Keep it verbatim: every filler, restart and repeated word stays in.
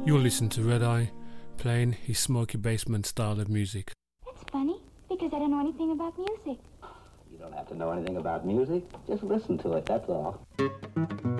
You'll listen to Red Eye playing his Smoky Basement style of music. That's funny, because I don't know anything about music. You don't have to know anything about music. Just listen to it, that's all.